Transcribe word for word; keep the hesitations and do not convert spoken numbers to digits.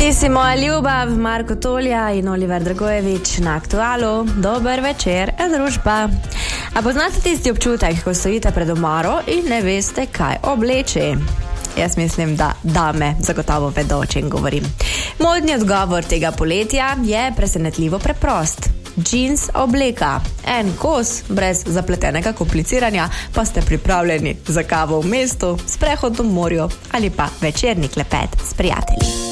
Ti si moja ljubav, Marko Tolja in Oliver Dragojevič na Aktualu. Dober večer, družba. A poznate tisti občutek, ko stojite pred omaro in ne veste, kaj obleči? Jaz mislim, da dame zagotovo vedo, o čem govorim. Modni odgovor tega poletja je presenetljivo preprost. Jeans obleka. En kos, brez zapletenega kompliciranja, pa ste pripravljeni za kavo v mestu, sprehod v morju ali pa večerni klepet s prijatelji.